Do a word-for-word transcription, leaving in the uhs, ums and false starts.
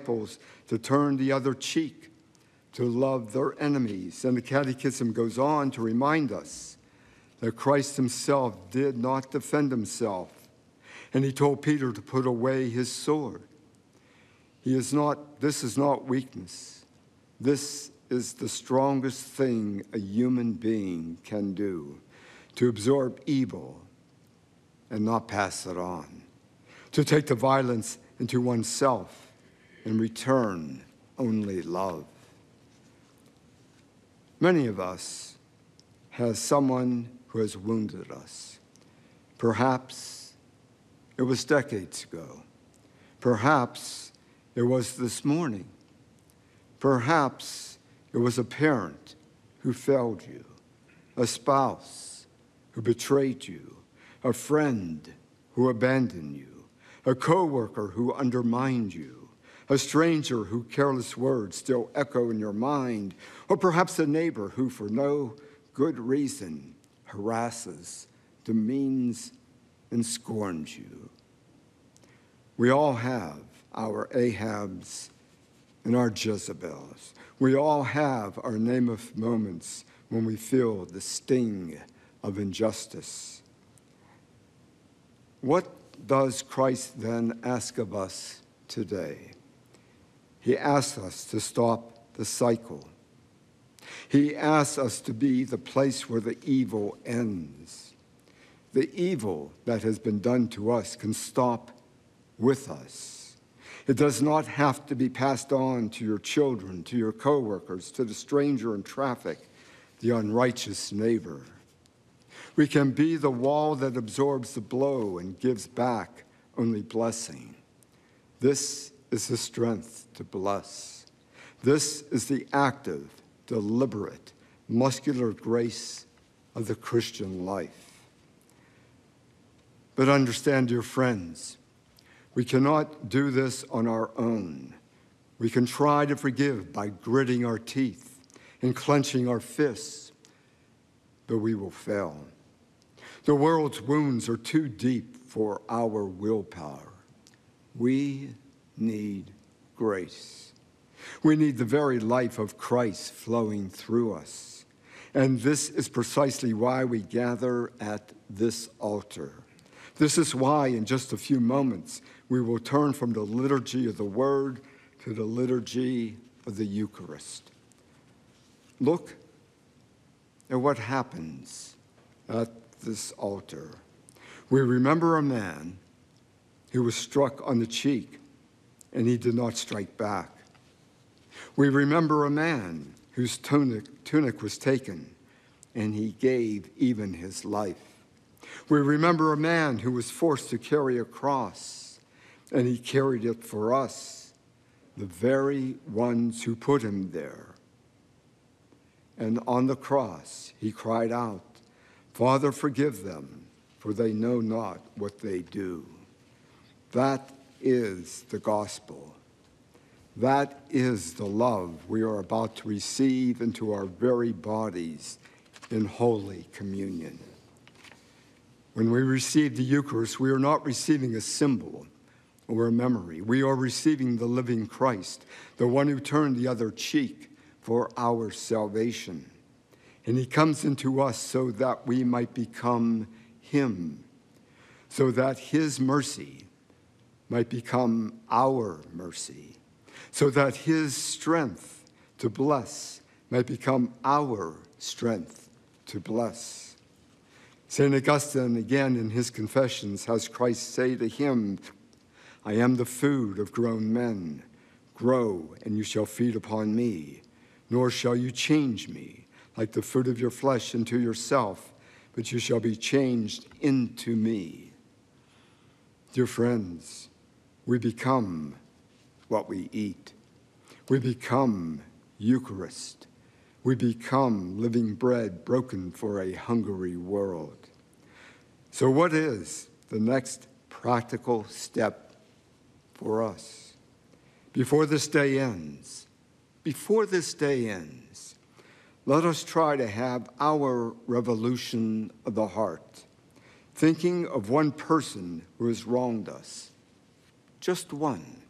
disciples to turn the other cheek, to love their enemies. And the Catechism goes on to remind us that Christ himself did not defend himself. And he told Peter to put away his sword. He is not, this is not weakness. This is the strongest thing a human being can do, to absorb evil and not pass it on, to take the violence into oneself and return only love. Many of us have someone who has wounded us. Perhaps it was decades ago. Perhaps it was this morning. Perhaps it was a parent who failed you, a spouse who betrayed you, a friend who abandoned you, a coworker who undermined you, a stranger whose careless words still echo in your mind, or perhaps a neighbor who, for no good reason, harasses, demeans, and scorns you. We all have our Ahabs and our Jezebels. We all have our Naboth moments when we feel the sting of injustice. What does Christ then ask of us today? He asks us to stop the cycle. He asks us to be the place where the evil ends. The evil that has been done to us can stop with us. It does not have to be passed on to your children, to your coworkers, to the stranger in traffic, the unrighteous neighbor. We can be the wall that absorbs the blow and gives back only blessing. This is the strength to bless. This is the active, deliberate, muscular grace of the Christian life. But understand, dear friends, we cannot do this on our own. We can try to forgive by gritting our teeth and clenching our fists, but we will fail. The world's wounds are too deep for our willpower. We need grace. We need the very life of Christ flowing through us. And this is precisely why we gather at this altar. This is why, in just a few moments, we will turn from the liturgy of the Word to the liturgy of the Eucharist. Look at what happens at this altar. We remember a man who was struck on the cheek, and he did not strike back. We remember a man whose tunic, tunic was taken, and he gave even his life. We remember a man who was forced to carry a cross, and he carried it for us, the very ones who put him there. And on the cross, he cried out, "Father, forgive them, for they know not what they do." That is the gospel. That is the love we are about to receive into our very bodies in Holy Communion. When we receive the Eucharist, we are not receiving a symbol or a memory. We are receiving the living Christ, the one who turned the other cheek for our salvation. And he comes into us so that we might become him, so that his mercy might become our mercy, so that his strength to bless might become our strength to bless. Saint Augustine, again in his Confessions, has Christ say to him, "I am the food of grown men. Grow, and you shall feed upon me, nor shall you change me like the fruit of your flesh into yourself, but you shall be changed into me." Dear friends, we become what we eat. We become Eucharist. We become living bread broken for a hungry world. So what is the next practical step for us? Before this day ends, before this day ends, let us try to have our revolution of the heart, thinking of one person who has wronged us, just one,